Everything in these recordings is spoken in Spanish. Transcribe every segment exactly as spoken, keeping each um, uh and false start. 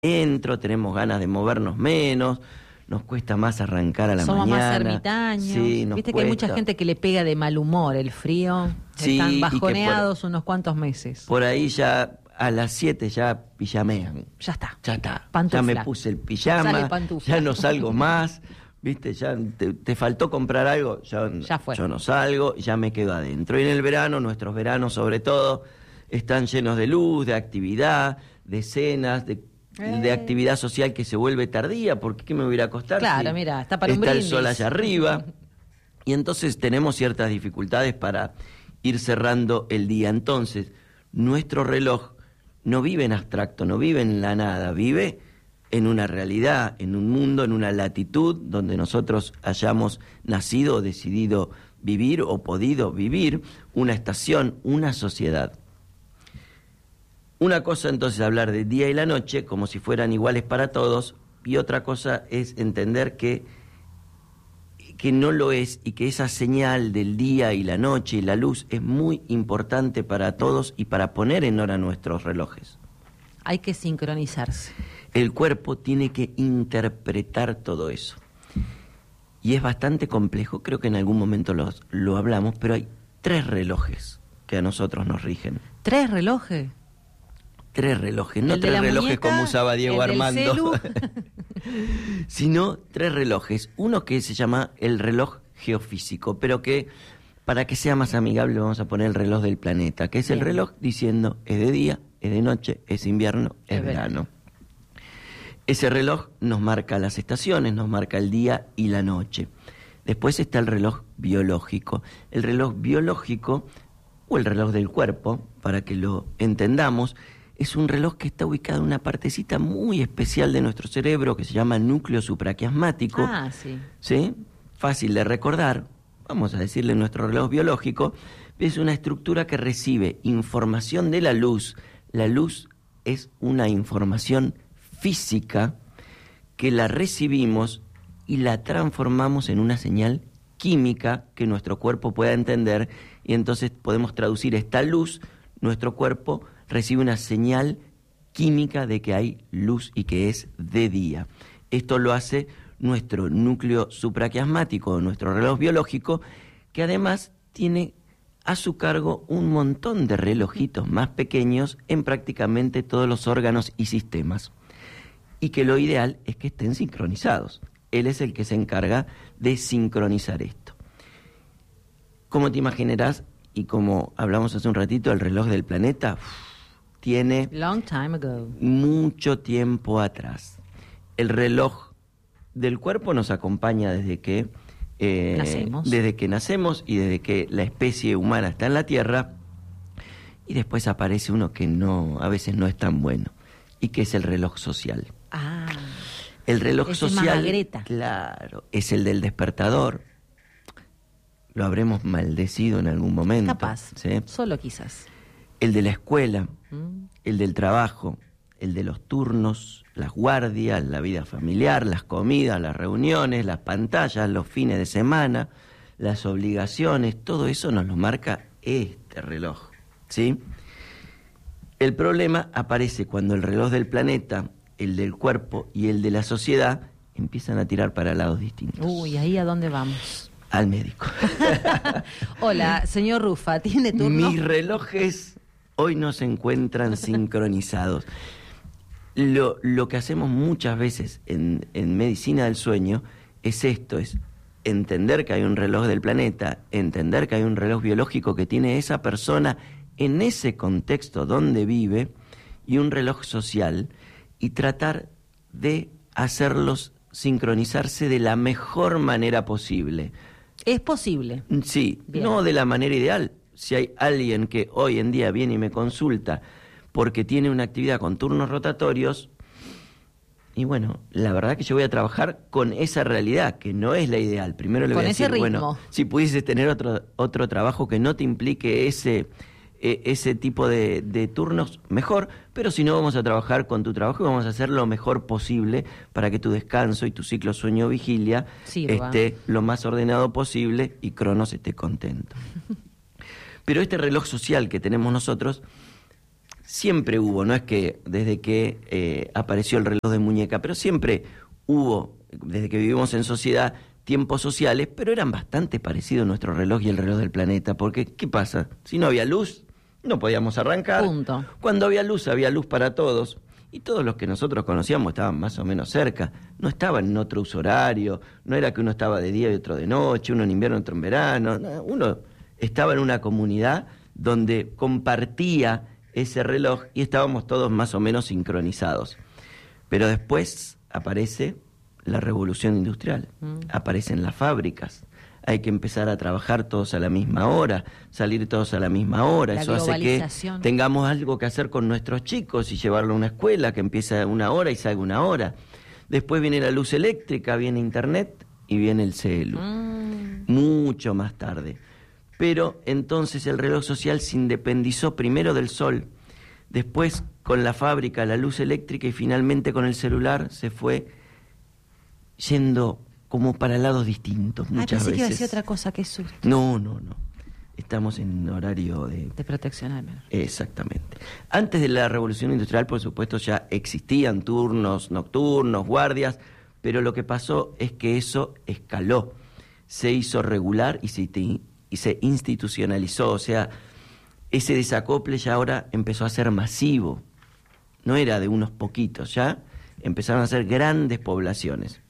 adentro, tenemos ganas de movernos menos, nos cuesta más arrancar a la Somos mañana. Somos más ermitaños. Sí, nos Viste cuesta. que hay mucha gente que le pega de mal humor el frío. Sí, Están y que bajoneados por, unos cuantos meses. Por ahí ya a las siete ya pijamean. Ya está. Ya está. Pantufla. Ya me puse el pijama, ya no salgo más. Viste, ya te, te faltó comprar algo, ya, ya fue. Yo no salgo, ya me quedo adentro. Y en el verano, nuestros veranos sobre todo, están llenos de luz, de actividad, de cenas, de Eh. de actividad social que se vuelve tardía, porque ¿qué me voy a ir a acostar? Claro, si mira, está para un está el brindis. sol allá arriba. Y entonces tenemos ciertas dificultades para ir cerrando el día. Entonces, nuestro reloj no vive en abstracto, no vive en la nada, vive en una realidad, en un mundo, en una latitud donde nosotros hayamos nacido o decidido vivir o podido vivir, una estación, una sociedad. Una cosa entonces es hablar del día y la noche como si fueran iguales para todos, y otra cosa es entender que, que no lo es, y que esa señal del día y la noche y la luz es muy importante para todos y para poner en hora nuestros relojes. Hay que sincronizarse. El cuerpo tiene que interpretar todo eso. Y es bastante complejo, creo que en algún momento los, lo hablamos, pero hay tres relojes que a nosotros nos rigen. ¿Tres relojes? Tres relojes, no ¿El de tres la relojes muñeca? como usaba Diego ¿El del Armando, celu? sino tres relojes. Uno que se llama el reloj geofísico, pero que para que sea más amigable vamos a poner el reloj del planeta, que es el Bien. reloj diciendo es de día, es de noche, es invierno, es, Es verano. verano. Ese reloj nos marca las estaciones, nos marca el día y la noche. Después está el reloj biológico. El reloj biológico, o el reloj del cuerpo, para que lo entendamos, es un reloj que está ubicado en una partecita muy especial de nuestro cerebro que se llama núcleo supraquiasmático. Ah, sí. ¿Sí? Fácil de recordar. Vamos a decirle nuestro reloj biológico. Es una estructura que recibe información de la luz. La luz es una información física que la recibimos y la transformamos en una señal química que nuestro cuerpo pueda entender, y entonces podemos traducir esta luz. Nuestro cuerpo recibe una señal química de que hay luz y que es de día. Esto lo hace nuestro núcleo supraquiasmático, nuestro reloj biológico, que además tiene a su cargo un montón de relojitos más pequeños en prácticamente todos los órganos y sistemas. Y que lo ideal es que estén sincronizados. Él es el que se encarga de sincronizar esto. Como te imaginarás, y como hablamos hace un ratito, el reloj del planeta uf, tiene Long time ago. mucho tiempo atrás. El reloj del cuerpo nos acompaña desde que eh, nacemos. desde que nacemos y desde que la especie humana está en la Tierra, y después aparece uno que no, a veces no es tan bueno, y que es el reloj social. Ah. El reloj Ese es social, Magagreta. claro, es el del despertador. Lo habremos maldecido en algún momento. Capaz, ¿sí? Solo quizás. El de la escuela, Mm. el del trabajo, el de los turnos, las guardias, la vida familiar, las comidas, las reuniones, las pantallas, los fines de semana, las obligaciones, todo eso nos lo marca este reloj, ¿sí? El problema aparece cuando el reloj del planeta, el del cuerpo y el de la sociedad empiezan a tirar para lados distintos. Uy, ¿ahí a dónde vamos? Al médico. Hola, señor Rufa, ¿tiene turno? Mis relojes hoy no se encuentran sincronizados. Lo, lo que hacemos muchas veces en, en medicina del sueño es esto, es entender que hay un reloj del planeta, entender que hay un reloj biológico que tiene esa persona en ese contexto donde vive, y un reloj social, y tratar de hacerlos sincronizarse de la mejor manera posible. Es posible. Sí, Bien. no de la manera ideal. Si hay alguien que hoy en día viene y me consulta porque tiene una actividad con turnos rotatorios, y bueno, la verdad que yo voy a trabajar con esa realidad, que no es la ideal. Primero le Con voy a ese decir, ritmo. bueno, si pudieses tener otro, otro trabajo que no te implique ese, eh, ese tipo de, de turnos, mejor, pero si no, vamos a trabajar con tu trabajo y vamos a hacer lo mejor posible para que tu descanso y tu ciclo sueño-vigilia Sirva. esté lo más ordenado posible y Cronos esté contento. Pero este reloj social que tenemos nosotros siempre hubo, no es que desde que eh, apareció el reloj de muñeca, pero siempre hubo, desde que vivimos en sociedad, tiempos sociales, pero eran bastante parecidos nuestro reloj y el reloj del planeta, porque ¿qué pasa? Si no había luz, no podíamos arrancar. Punto. Cuando había luz, había luz para todos. Y todos los que nosotros conocíamos estaban más o menos cerca. No estaban en otro uso horario, no era que uno estaba de día y otro de noche, uno en invierno y otro en verano. No, uno estaba en una comunidad donde compartía ese reloj y estábamos todos más o menos sincronizados. Pero después aparece la revolución industrial, mm. aparecen las fábricas. Hay que empezar a trabajar todos a la misma hora, salir todos a la misma hora. La Eso hace que tengamos algo que hacer con nuestros chicos y llevarlo a una escuela que empieza una hora y salga una hora. Después viene la luz eléctrica, viene internet y viene el celu. Mm. Mucho más tarde. Pero entonces el reloj social se independizó primero del sol, después con la fábrica, la luz eléctrica y finalmente con el celular se fue yendo como para lados distintos muchas ah, veces. pensé que iba a decir otra cosa, qué susto. No, no, no. Estamos en horario de... De protección al menor. Exactamente. Antes de la revolución industrial, por supuesto, ya existían turnos nocturnos, guardias, pero lo que pasó es que eso escaló. Se hizo regular y se, y se institucionalizó. O sea, ese desacople ya ahora empezó a ser masivo. No era de unos poquitos, ya empezaron a ser grandes poblaciones.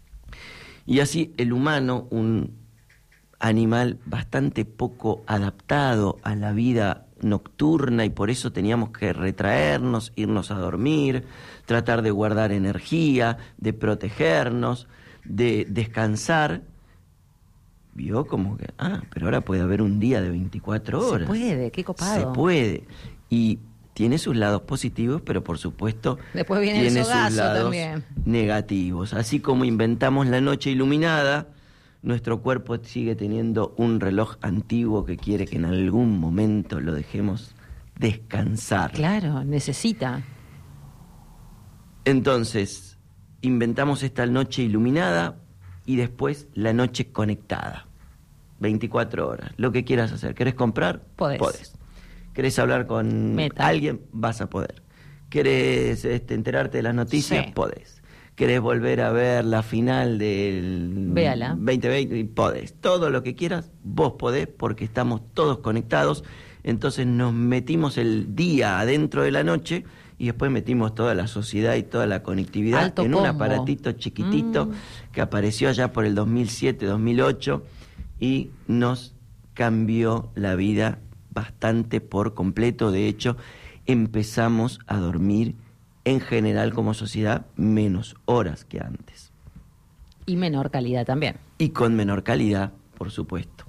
Y así el humano, un animal bastante poco adaptado a la vida nocturna y por eso teníamos que retraernos, irnos a dormir, tratar de guardar energía, de protegernos, de descansar, vio como que, ah, pero ahora puede haber un día de veinticuatro horas. Se puede, qué copado. Se puede. Y tiene sus lados positivos, pero por supuesto después viene tiene el sus lados también. negativos. Así como inventamos la noche iluminada, nuestro cuerpo sigue teniendo un reloj antiguo que quiere que en algún momento lo dejemos descansar. Claro, necesita. Entonces, inventamos esta noche iluminada y después la noche conectada. veinticuatro horas. Lo que quieras hacer. ¿Querés comprar? Podés. Podés. ¿Querés hablar con Meta. alguien? Vas a poder. ¿Querés este, enterarte de las noticias? Sí. Podés. ¿Querés volver a ver la final del Véala. veinte veinte? Podés. Todo lo que quieras, vos podés, porque estamos todos conectados. Entonces nos metimos el día adentro de la noche y después metimos toda la sociedad y toda la conectividad Alto en combo. un aparatito chiquitito mm. que apareció allá por el dos mil siete, dos mil ocho y nos cambió la vida bastante por completo. De hecho, empezamos a dormir en general como sociedad menos horas que antes. Y menor calidad también. Y con menor calidad, por supuesto.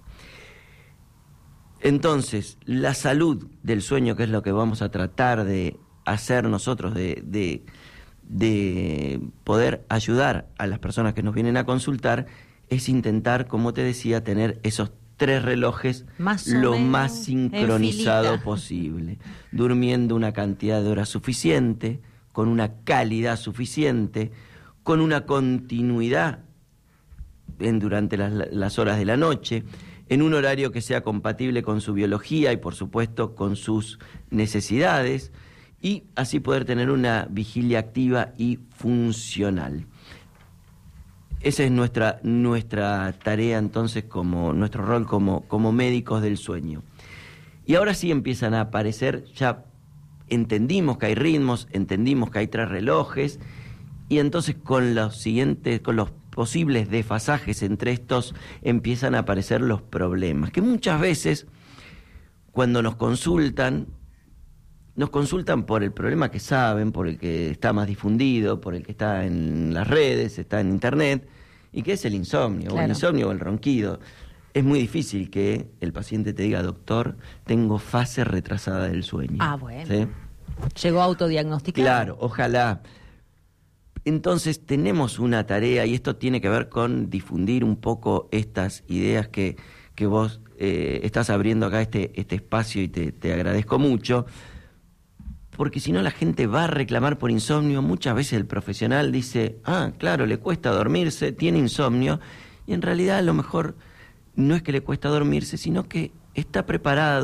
Entonces, la salud del sueño, que es lo que vamos a tratar de hacer nosotros, de, de, de poder ayudar a las personas que nos vienen a consultar, es intentar, como te decía, tener esos tres relojes más lo más sincronizado posible, durmiendo una cantidad de horas suficiente, con una calidad suficiente, con una continuidad en, durante las, las horas de la noche, en un horario que sea compatible con su biología y por supuesto con sus necesidades, y así poder tener una vigilia activa y funcional. Esa es nuestra, nuestra tarea entonces, como nuestro rol como, como médicos del sueño. Y ahora sí empiezan a aparecer, ya entendimos que hay ritmos, entendimos que hay tres relojes, y entonces con los siguientes, con los posibles desfasajes entre estos, empiezan a aparecer los problemas, que muchas veces cuando nos consultan, nos consultan por el problema que saben, por el que está más difundido, por el que está en las redes, está en internet, y que es el insomnio, claro. o el insomnio o el ronquido. Es muy difícil que el paciente te diga, doctor, tengo fase retrasada del sueño. Ah, bueno. ¿Sí? Llegó autodiagnosticado. Claro, ojalá. Entonces tenemos una tarea, y esto tiene que ver con difundir un poco estas ideas que, que vos eh, estás abriendo acá este, este espacio, y te, te agradezco mucho. Porque si no la gente va a reclamar por insomnio. Muchas veces el profesional dice, ah, claro, le cuesta dormirse, tiene insomnio, y en realidad a lo mejor no es que le cuesta dormirse, sino que está preparado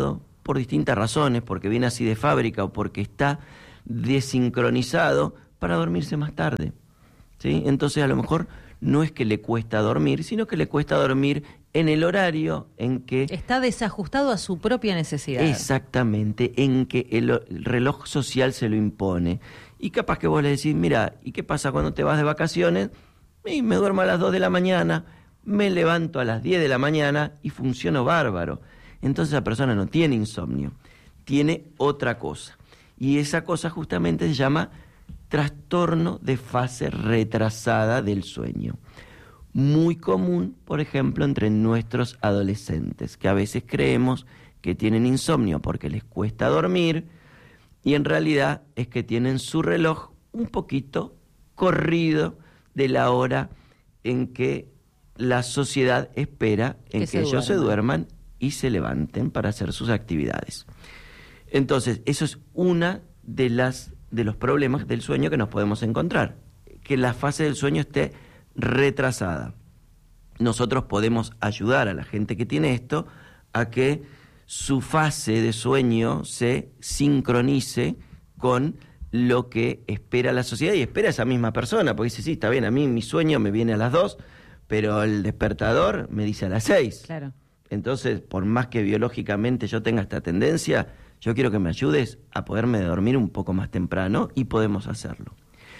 por distintas razones, porque viene así de fábrica o porque está desincronizado para dormirse más tarde, ¿sí? Entonces a lo mejor no es que le cuesta dormir, sino que le cuesta dormir en el horario en que... Está desajustado a su propia necesidad. Exactamente, en que el, el reloj social se lo impone. Y capaz que vos le decís, mira, ¿y qué pasa cuando te vas de vacaciones? Y me duermo a las dos de la mañana, me levanto a las diez de la mañana y funciono bárbaro. Entonces esa persona no tiene insomnio, tiene otra cosa. Y esa cosa justamente se llama trastorno de fase retrasada del sueño. Muy común, por ejemplo, entre nuestros adolescentes, que a veces creemos que tienen insomnio porque les cuesta dormir y en realidad es que tienen su reloj un poquito corrido de la hora en que la sociedad espera en que, que ellos se duerman y se levanten para hacer sus actividades. Entonces, eso es una de las de los problemas del sueño que nos podemos encontrar, que la fase del sueño esté retrasada. Nosotros podemos ayudar a la gente que tiene esto a que su fase de sueño se sincronice con lo que espera la sociedad y espera esa misma persona, porque dice, sí, está bien, a mí mi sueño me viene a las dos, pero el despertador me dice a las seis. Claro. Entonces, por más que biológicamente yo tenga esta tendencia, yo quiero que me ayudes a poderme dormir un poco más temprano y podemos hacerlo.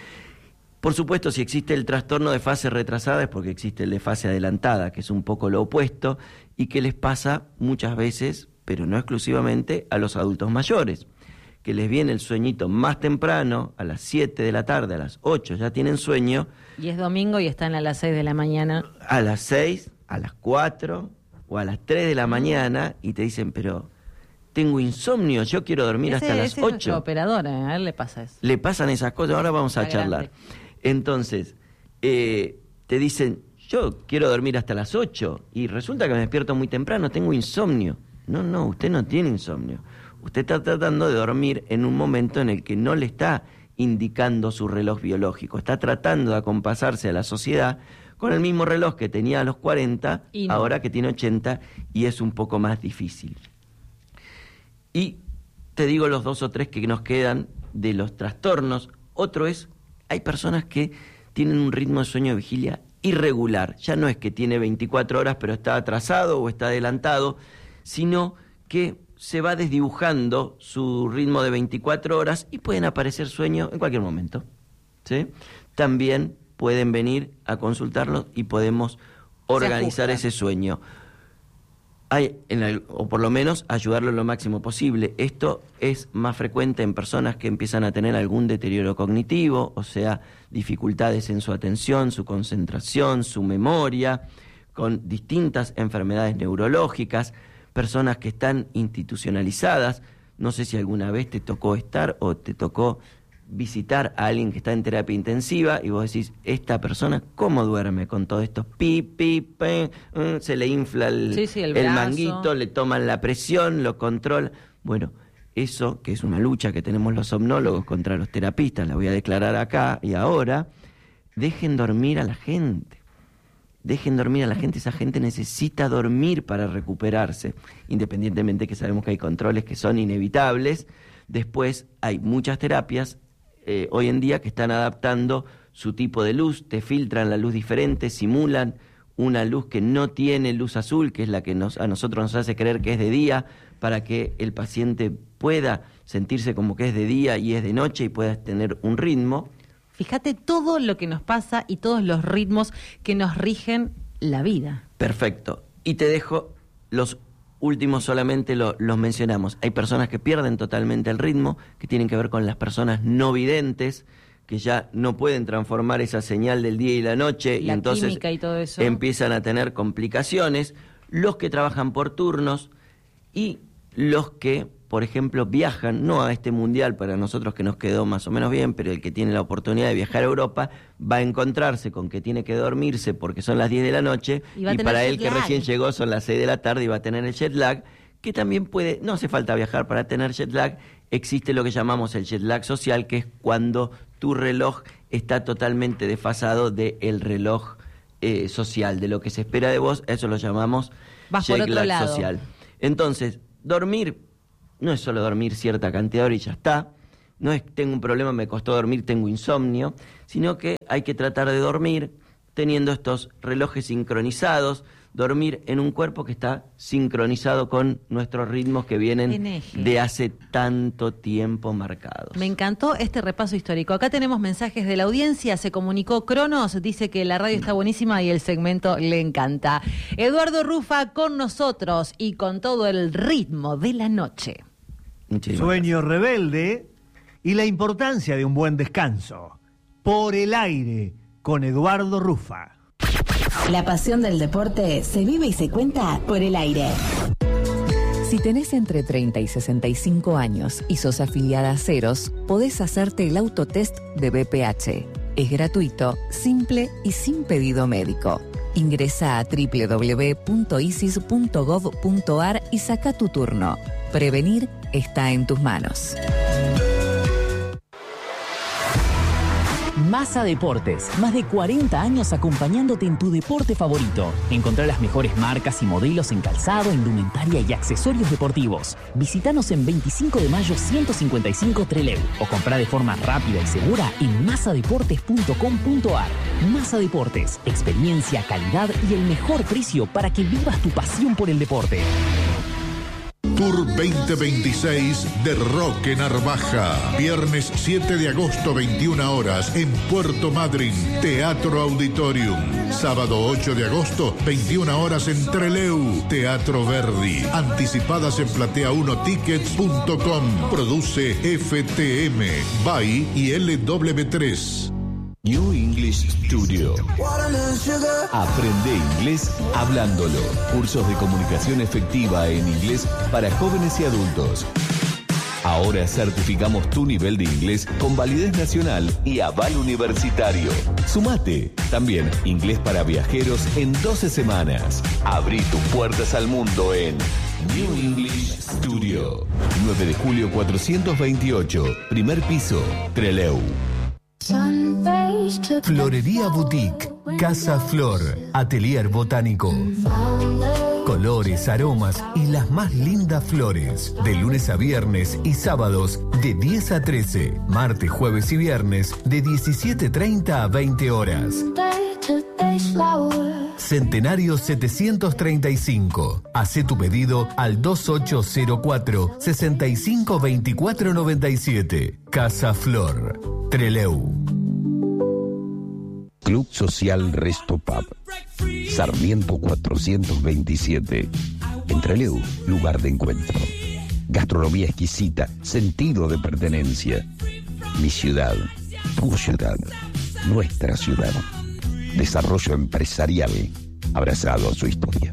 Por supuesto, si existe el trastorno de fase retrasada es porque existe el de fase adelantada, que es un poco lo opuesto y que les pasa muchas veces, pero no exclusivamente, a los adultos mayores, que les viene el sueñito más temprano, a las siete de la tarde, a las ocho ya tienen sueño. Y es domingo y están a las seis de la mañana. A las seis, a las cuatro o a las tres de la mañana y te dicen, pero... tengo insomnio, yo quiero dormir ese, hasta las ese es ocho. Operadora, a él le pasa eso. Le pasan esas cosas, ahora vamos a Está charlar. grande. Entonces, eh, te dicen, yo quiero dormir hasta las ocho y resulta que me despierto muy temprano, tengo insomnio. No, no, usted no tiene insomnio. Usted está tratando de dormir en un momento en el que no le está indicando su reloj biológico, está tratando de acompasarse a la sociedad con el mismo reloj que tenía a los cuarenta, y no. Ahora que tiene ochenta y es un poco más difícil. Y te digo los dos o tres que nos quedan de los trastornos. Otro es, hay personas que tienen un ritmo de sueño de vigilia irregular. Ya no es que tiene veinticuatro horas pero está atrasado o está adelantado, sino que se va desdibujando su ritmo de veinticuatro horas y pueden aparecer sueños en cualquier momento, ¿sí? También pueden venir a consultarlos y podemos organizar ese sueño. Hay, en el, o por lo menos ayudarlo lo máximo posible. Esto es más frecuente en personas que empiezan a tener algún deterioro cognitivo, o sea, dificultades en su atención, su concentración, su memoria, con distintas enfermedades neurológicas, personas que están institucionalizadas. No sé si alguna vez te tocó estar o te tocó visitar a alguien que está en terapia intensiva y vos decís, esta persona, ¿cómo duerme con todo esto? Pi, pi, pe, uh, se le infla el, sí, sí, el, el manguito, le toman la presión, lo controlan. Bueno, eso, que es una lucha que tenemos los somnólogos contra los terapistas, la voy a declarar acá y ahora, dejen dormir a la gente. Dejen dormir a la gente, esa gente necesita dormir para recuperarse, independientemente que sabemos que hay controles que son inevitables. Después hay muchas terapias eh, hoy en día que están adaptando su tipo de luz, te filtran la luz diferente, simulan una luz que no tiene luz azul, que es la que nos, a nosotros nos hace creer que es de día, para que el paciente pueda sentirse como que es de día y es de noche y pueda tener un ritmo. Fíjate todo lo que nos pasa y todos los ritmos que nos rigen la vida. Perfecto. Y te dejo los últimos, solamente lo, los mencionamos. Hay personas que pierden totalmente el ritmo, que tienen que ver con las personas no videntes, que ya no pueden transformar esa señal del día y la noche, la y entonces química y todo eso. Empiezan a tener complicaciones. Los que trabajan por turnos y los que, por ejemplo, viajan, no a este mundial, para nosotros que nos quedó más o menos bien, pero el que tiene la oportunidad de viajar a Europa va a encontrarse con que tiene que dormirse porque son las diez de la noche y, y para él que recién llegó son las seis de la tarde y va a tener el jet lag, que también puede, no hace falta viajar para tener jet lag, existe lo que llamamos el jet lag social, que es cuando tu reloj está totalmente desfasado del reloj eh, social, de lo que se espera de vos, eso lo llamamos Vas jet por otro lag lado. social. Entonces, dormir no es solo dormir cierta cantidad de horas y ya está, no es tengo un problema, me costó dormir, tengo insomnio, sino que hay que tratar de dormir teniendo estos relojes sincronizados, dormir en un cuerpo que está sincronizado con nuestros ritmos que vienen de hace tanto tiempo marcados. Me encantó este repaso histórico. Acá tenemos mensajes de la audiencia. Se comunicó Cronos, dice que la radio está buenísima y el segmento le encanta. Eduardo Rufa con nosotros y con todo el ritmo de la noche. Sueño rebelde y la importancia de un buen descanso. Por el aire, con Eduardo Rufa. La pasión del deporte se vive y se cuenta por el aire. Si tenés entre treinta y sesenta y cinco años y sos afiliada a Ceros, podés hacerte el autotest de B P H. Es gratuito, simple y sin pedido médico. Ingresa a doble u doble u doble u punto isis punto gov punto ar y saca tu turno. Prevenir está en tus manos. Massa Deportes, más de cuarenta años acompañándote en tu deporte favorito. Encontrá las mejores marcas y modelos en calzado, indumentaria y accesorios deportivos. Visítanos en veinticinco de mayo ciento cincuenta y cinco Trelew o comprá de forma rápida y segura en massa deportes punto com punto ar. Massa Deportes, experiencia, calidad y el mejor precio para que vivas tu pasión por el deporte. Tour veinte veintiséis de Roque Narvaja. Viernes siete de agosto, veintiuna horas, en Puerto Madryn, Teatro Auditorium. Sábado ocho de agosto, veintiuna horas, en Trelew, Teatro Verdi. Anticipadas en platea uno tickets punto com. Produce F T M, B A I y L W tres. New English Studio. Aprende inglés hablándolo. Cursos de comunicación efectiva en inglés para jóvenes y adultos. Ahora certificamos tu nivel de inglés con validez nacional y aval universitario. Sumate. También inglés para viajeros en doce semanas. Abrí tus puertas al mundo en New English Studio. nueve de julio cuatrocientos veintiocho. Primer piso, Trelew. Florería Boutique, Casa Flor, Atelier Botánico. Colores, aromas y las más lindas flores. De lunes a viernes y sábados de diez a trece. Martes, jueves y viernes de diecisiete treinta a veinte horas. Centenario setecientos treinta y cinco. Hacé tu pedido al dos ocho cero cuatro, seis cinco dos cuatro nueve siete. Casa Flor, Trelew. Club Social Resto Pub, Sarmiento cuatrocientos veintisiete. En Trelew, lugar de encuentro. Gastronomía exquisita, sentido de pertenencia. Mi ciudad, tu ciudad, nuestra ciudad. Desarrollo empresarial, abrazado a su historia.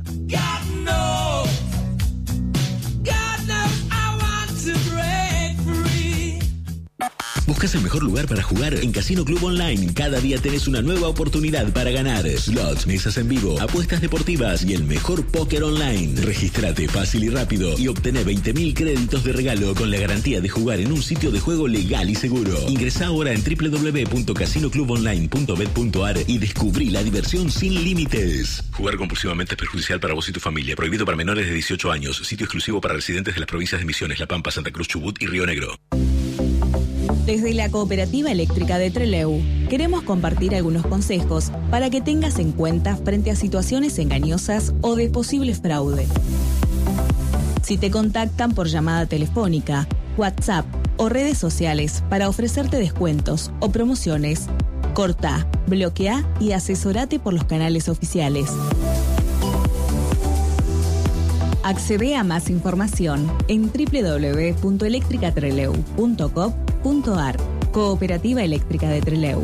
¿Buscas el mejor lugar para jugar? En Casino Club Online, cada día tenés una nueva oportunidad para ganar. Slots, mesas en vivo, apuestas deportivas y el mejor póker online. Regístrate fácil y rápido y obtené veinte mil créditos de regalo con la garantía de jugar en un sitio de juego legal y seguro. Ingresá ahora en doble u doble u doble u punto casino club online punto bet punto ar y descubrí la diversión sin límites. Jugar compulsivamente es perjudicial para vos y tu familia. Prohibido para menores de dieciocho años. Sitio exclusivo para residentes de las provincias de Misiones, La Pampa, Santa Cruz, Chubut y Río Negro. Desde la Cooperativa Eléctrica de Trelew, queremos compartir algunos consejos para que tengas en cuenta frente a situaciones engañosas o de posible fraude. Si te contactan por llamada telefónica, WhatsApp o redes sociales para ofrecerte descuentos o promociones, corta, bloquea y asesorate por los canales oficiales. Accede a más información en doble u doble u doble u punto eléctrica trelew punto gov punto ar. Cooperativa Eléctrica de Trelew.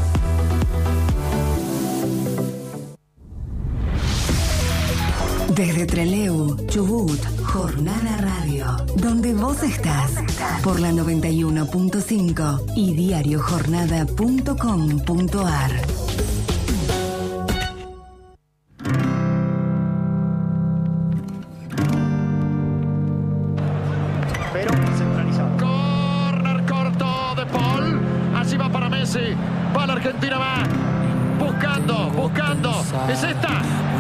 Desde Trelew, Chubut, Jornada Radio, donde vos estás, por la noventa y uno punto cinco y diario jornada punto com punto ar. Va la Argentina, va buscando, buscando. Es esta.